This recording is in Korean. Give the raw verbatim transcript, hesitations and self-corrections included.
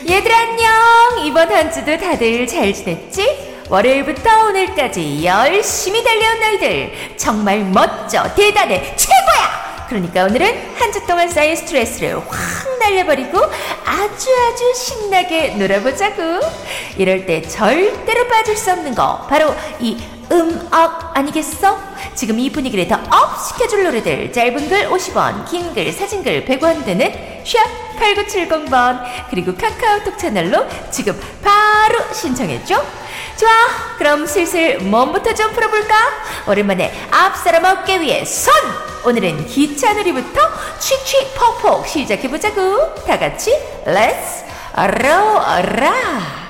얘들 안녕. 이번 한 주도 다들 잘 지냈지? 월요일부터 오늘까지 열심히 달려온 너희들 정말 멋져, 대단해, 최고야. 그러니까 오늘은 한 주 동안 쌓인 스트레스를 확 날려버리고 아주 아주 신나게 놀아보자고. 이럴 때 절대로 빠질 수 없는 거 바로 이 음악 아니겠어? 지금 이 분위기를 더 업 시켜줄 노래들. 짧은 글 오십 원, 긴 글, 사진글 백 원 드는 샵 팔구칠공 번 그리고 카카오톡 채널로 지금 바로 신청해줘. 좋아, 그럼 슬슬 몸부터 좀 풀어볼까? 오랜만에 앞사람 어깨 위에 손! 오늘은 기차놀이부터 칙칙 퍽퍽 시작해보자고. 다같이 렛츠 로라.